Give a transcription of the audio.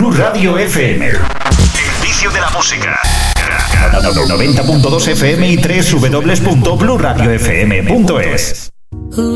Blue Radio FM. El vicio de la música. 90.2 FM y www.blueradiofm.es.